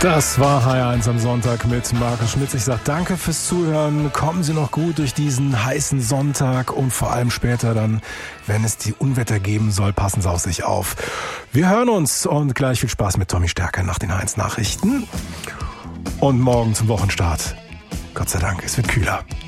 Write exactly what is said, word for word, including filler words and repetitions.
Das war H eins am Sonntag mit Markus Schmitz. Ich sage danke fürs Zuhören. Kommen Sie noch gut durch diesen heißen Sonntag und vor allem später dann, wenn es die Unwetter geben soll, passen Sie auf sich auf. Wir hören uns und gleich viel Spaß mit Tommy Stärke nach den H eins Nachrichten. Und morgen zum Wochenstart. Gott sei Dank, es wird kühler.